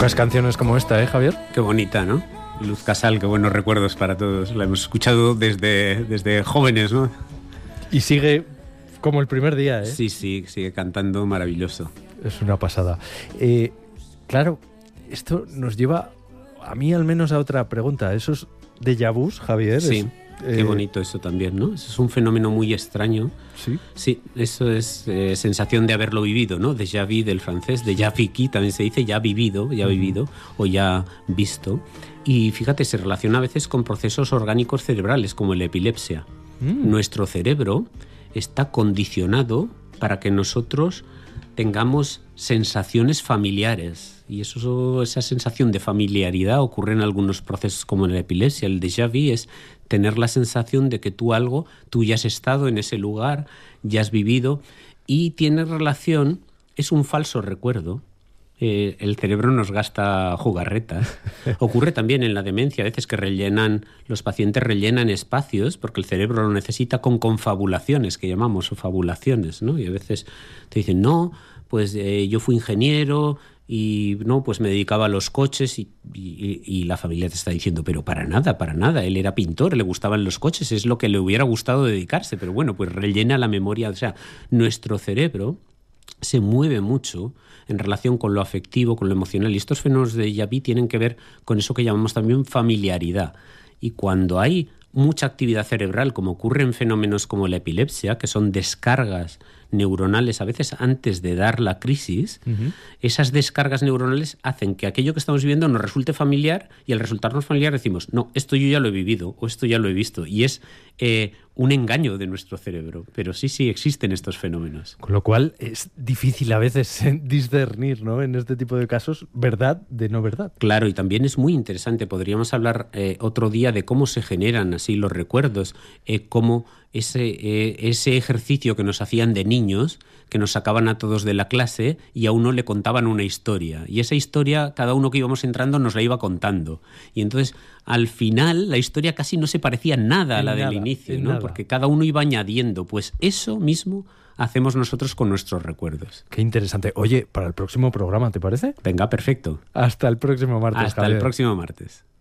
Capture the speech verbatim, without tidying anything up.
Pocas canciones como esta, ¿eh, Javier? Qué bonita, ¿no? Luz Casal, qué buenos recuerdos para todos. La hemos escuchado desde, desde jóvenes, ¿no? Y sigue como el primer día, ¿eh? Sí, sí, sigue cantando maravilloso. Es una pasada. Eh, claro, esto nos lleva, a mí al menos, a otra pregunta. Esos déjà vus, Javier. Sí, es, qué eh... bonito eso también, ¿no? Eso es un fenómeno muy extraño. Sí. Sí, eso es eh, sensación de haberlo vivido, ¿no? Déjà vu del francés, déjà vécu también se dice, ya vivido, ya vivido o ya visto. Y fíjate, se relaciona a veces con procesos orgánicos cerebrales como la epilepsia. Mm. Nuestro cerebro está condicionado para que nosotros tengamos sensaciones familiares. Y eso, esa sensación de familiaridad ocurre en algunos procesos como en la epilepsia. El déjà vu es tener la sensación de que tú algo, tú ya has estado en ese lugar, ya has vivido, y tiene relación, es un falso recuerdo. Eh, el cerebro nos gasta jugarretas. Ocurre también en la demencia, a veces que rellenan, los pacientes rellenan espacios porque el cerebro lo necesita con confabulaciones, que llamamos, o fabulaciones, ¿no? Y a veces te dicen, no, pues eh, yo fui ingeniero y no, pues me dedicaba a los coches y, y, y la familia te está diciendo, pero para nada, para nada, él era pintor, le gustaban los coches, es lo que le hubiera gustado dedicarse, pero bueno, pues rellena la memoria. O sea, nuestro cerebro se mueve mucho en relación con lo afectivo, con lo emocional, y estos fenómenos de déjà vu tienen que ver con eso que llamamos también familiaridad. Y cuando hay mucha actividad cerebral, como ocurre en fenómenos como la epilepsia, que son descargas neuronales a veces antes de dar la crisis, uh-huh. esas descargas neuronales hacen que aquello que estamos viviendo nos resulte familiar, y al resultarnos familiar decimos, no, esto yo ya lo he vivido o esto ya lo he visto, y es eh, un engaño de nuestro cerebro. Pero sí, sí, existen estos fenómenos. Con lo cual es difícil a veces discernir, ¿no?, en este tipo de casos, verdad de no verdad. Claro, y también es muy interesante, podríamos hablar eh, otro día de cómo se generan así los recuerdos, eh, cómo ese, eh, ese ejercicio que nos hacían de niños, que nos sacaban a todos de la clase y a uno le contaban una historia. Y esa historia, cada uno que íbamos entrando nos la iba contando. Y entonces, al final, la historia casi no se parecía nada a la del inicio, ¿no? Porque cada uno iba añadiendo. Pues eso mismo hacemos nosotros con nuestros recuerdos. Qué interesante. Oye, para el próximo programa, ¿te parece? Venga, perfecto. Hasta el próximo martes, Hasta Javier. el próximo martes.